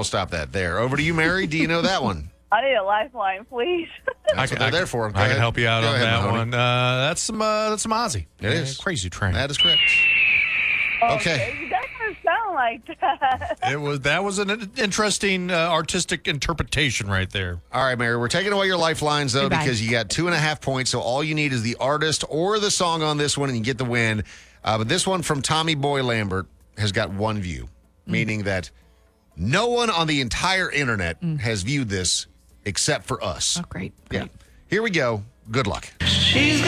stop that there. Over to you, Mary. Do you know that one? I need a lifeline, please. That's what they're there for. Go I ahead. can help you out Go on ahead, that Mahoney. one. That's some Ozzy. It is. Crazy Train. That is correct. Okay. That doesn't sound like that. That was an interesting artistic interpretation right there. All right, Mary. We're taking away your lifelines, though, Goodbye. because you got 2.5 points. So all you need is the artist or the song on this one, and you get the win. But this one from Tommy Boy Lambert has got one view, meaning that no one on the entire internet has viewed this except for us. Oh, great. Yeah. Here we go. Good luck.